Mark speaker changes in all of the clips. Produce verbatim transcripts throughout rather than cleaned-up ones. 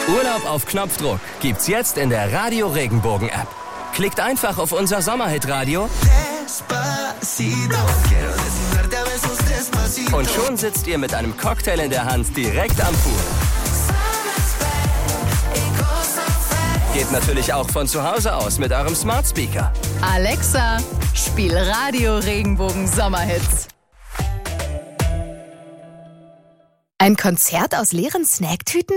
Speaker 1: Urlaub auf Knopfdruck gibt's jetzt in der Radio Regenbogen App. Klickt einfach auf unser Sommerhit-Radio und schon sitzt ihr mit einem Cocktail in der Hand direkt am Pool. Geht natürlich auch von zu Hause aus mit eurem Smart Speaker.
Speaker 2: Alexa, spiel Radio Regenbogen Sommerhits. Ein Konzert aus leeren Snacktüten?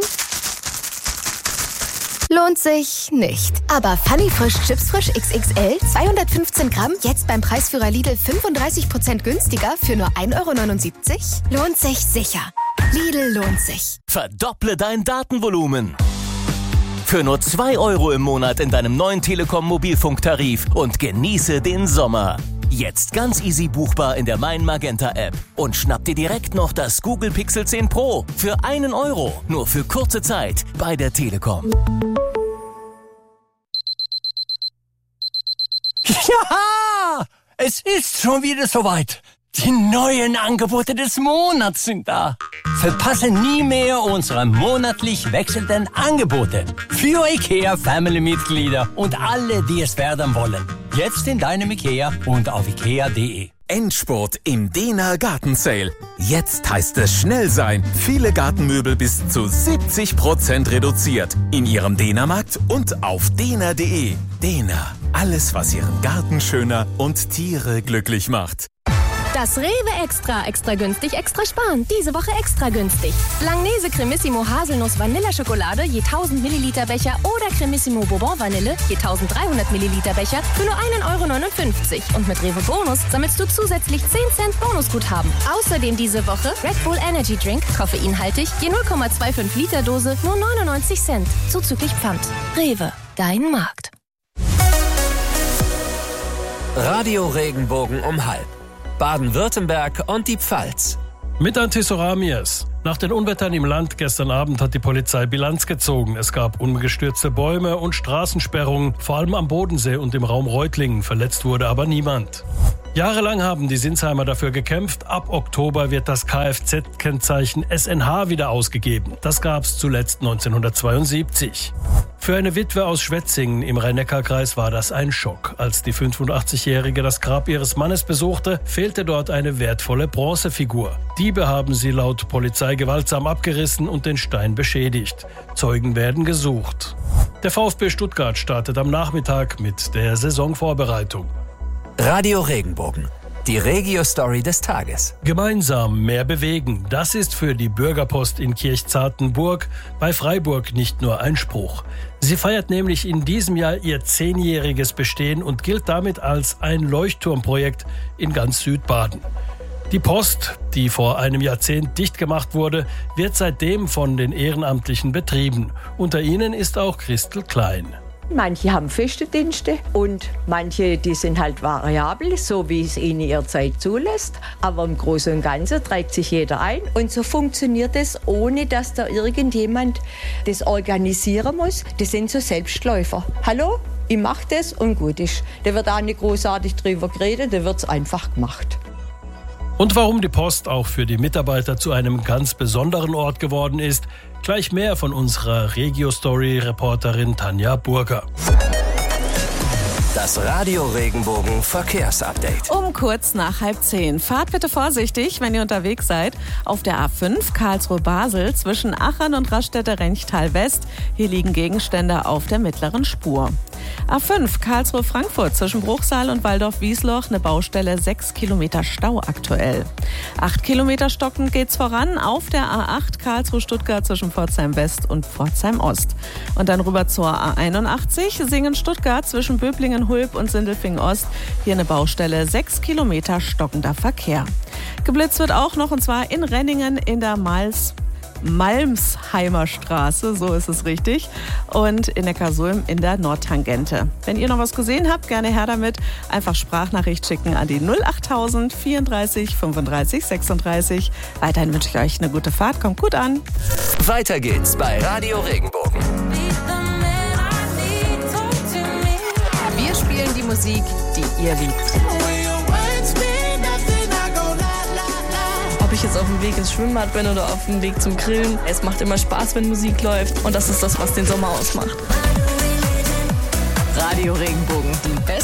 Speaker 2: Lohnt sich nicht. Aber Funny Frisch Chips Frisch X X L, zweihundertfünfzehn Gramm, jetzt beim Preisführer Lidl fünfunddreißig Prozent günstiger für nur ein Euro neunundsiebzig? Lohnt sich sicher. Lidl lohnt sich.
Speaker 3: Verdopple dein Datenvolumen. Für nur zwei Euro im Monat in deinem neuen Telekom-Mobilfunktarif und genieße den Sommer. Jetzt ganz easy buchbar in der Mein Magenta App. Und schnapp dir direkt noch das Google Pixel zehn Pro für einen Euro. Nur für kurze Zeit bei der Telekom.
Speaker 4: Ja, es ist schon wieder soweit. Die neuen Angebote des Monats sind da. Verpasse nie mehr unsere monatlich wechselnden Angebote. Für IKEA Family-Mitglieder und alle, die es werden wollen. Jetzt in deinem IKEA und auf ikea punkt de.
Speaker 5: Endspurt im Dena Garten Sale. Jetzt heißt es schnell sein. Viele Gartenmöbel bis zu siebzig Prozent reduziert. In Ihrem Dena-Markt und auf dena punkt de. Dena. Alles, was Ihren Garten schöner und Tiere glücklich macht.
Speaker 6: Das Rewe Extra, extra günstig, extra sparen. Diese Woche extra günstig. Langnese Cremissimo Haselnuss Vanilleschokolade je tausend Milliliter Becher oder Cremissimo Bourbon Vanille je tausenddreihundert Milliliter Becher für nur einen Euro neunundfünfzig. Und mit Rewe Bonus sammelst du zusätzlich zehn Cent Bonusguthaben. Außerdem diese Woche Red Bull Energy Drink, koffeinhaltig, je null Komma fünfundzwanzig Liter Dose, nur neunundneunzig Cent. Zuzüglich Pfand. Rewe, dein Markt.
Speaker 1: Radio Regenbogen um halb. Baden-Württemberg und die Pfalz.
Speaker 7: Mit Antisoramias. Nach den Unwettern im Land gestern Abend hat die Polizei Bilanz gezogen. Es gab umgestürzte Bäume und Straßensperrungen, vor allem am Bodensee und im Raum Reutlingen. Verletzt wurde aber niemand. Jahrelang haben die Sinsheimer dafür gekämpft. Ab Oktober wird das Kfz-Kennzeichen S N H wieder ausgegeben. Das gab es zuletzt neunzehnhundertzweiundsiebzig. Für eine Witwe aus Schwetzingen im Rhein-Neckar-Kreis war das ein Schock. Als die fünfundachtzigjährige das Grab ihres Mannes besuchte, fehlte dort eine wertvolle Bronzefigur. Diebe haben sie laut Polizei gewaltsam abgerissen und den Stein beschädigt. Zeugen werden gesucht. Der VfB Stuttgart startet am Nachmittag mit der Saisonvorbereitung.
Speaker 1: Radio Regenbogen. Die Regio-Story des Tages.
Speaker 7: Gemeinsam mehr bewegen. Das ist für die Bürgerpost in Kirchzartenburg bei Freiburg nicht nur ein Spruch. Sie feiert nämlich in diesem Jahr ihr zehnjähriges Bestehen und gilt damit als ein Leuchtturmprojekt in ganz Südbaden. Die Post, die vor einem Jahrzehnt dicht gemacht wurde, wird seitdem von den Ehrenamtlichen betrieben. Unter ihnen ist auch Christel Klein.
Speaker 8: Manche haben feste Dienste und manche, die sind halt variabel, so wie es ihnen ihre Zeit zulässt. Aber im Großen und Ganzen trägt sich jeder ein. Und so funktioniert es, ohne dass da irgendjemand das organisieren muss. Das sind so Selbstläufer. Hallo, ich mache das und gut ist. Da wird auch nicht großartig drüber geredet, da wird es einfach gemacht.
Speaker 7: Und warum die Post auch für die Mitarbeiter zu einem ganz besonderen Ort geworden ist, gleich mehr von unserer Regio-Story-Reporterin Tanja Burger.
Speaker 1: Das Radio Regenbogen Verkehrsupdate.
Speaker 9: Um kurz nach halb zehn. Fahrt bitte vorsichtig, wenn ihr unterwegs seid. Auf der A fünf Karlsruhe-Basel zwischen Achern und Raststätte-Renchtal West. Hier liegen Gegenstände auf der mittleren Spur. A fünf Karlsruhe-Frankfurt zwischen Bruchsal und Waldorf-Wiesloch. Eine Baustelle, sechs Kilometer Stau aktuell. acht Kilometer stockend geht's voran auf der A acht Karlsruhe-Stuttgart zwischen Pforzheim West und Pforzheim Ost. Und dann rüber zur A einundachtzig Singen-Stuttgart zwischen Böblingen Hulb und Sindelfingen Ost. Hier eine Baustelle, sechs Kilometer stockender Verkehr. Geblitzt wird auch noch, und zwar in Renningen in der Mals Malmsheimer Straße, so ist es richtig, und in Neckarsulm in der Nordtangente. Wenn ihr noch was gesehen habt, gerne her damit. Einfach Sprachnachricht schicken an die null achttausend vierunddreißig fünfunddreißig sechsunddreißig. Weiterhin wünsche ich euch eine gute Fahrt, kommt gut an.
Speaker 1: Weiter geht's bei Radio Regenbogen.
Speaker 2: Wir spielen die Musik, die ihr liebt.
Speaker 10: Ob ich jetzt auf dem Weg ins Schwimmbad bin oder auf dem Weg zum Grillen. Es macht immer Spaß, wenn Musik läuft und das ist das, was den Sommer ausmacht.
Speaker 9: Radio Regenbogen, die beste